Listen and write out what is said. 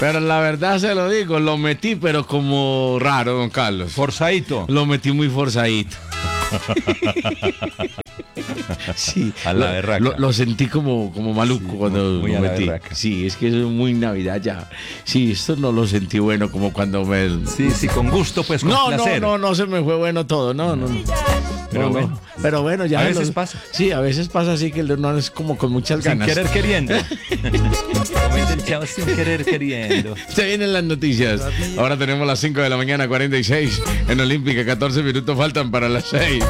Pero la verdad se lo digo, lo metí, pero como raro, don Carlos. Forzadito. Lo metí muy forzadito. Sí, A la berraca. lo sentí como maluco Sí, cuando muy lo a la metí. berraca. Sí, es que es muy Navidad ya. Sí, esto no lo sentí bueno como cuando me... Sí, con gusto, pues, con No, placer. no se me fue bueno todo, no. Pero No, bueno. no. Pero bueno, ya. A veces pasa. Sí, a veces pasa así que el no es como con muchas Sin ganas. querer queriendo. Como dice el chavo, sin querer queriendo. Se vienen las noticias. Ahora tenemos las 5 de la mañana, 46. En Olímpica, 14 minutos faltan para las 6.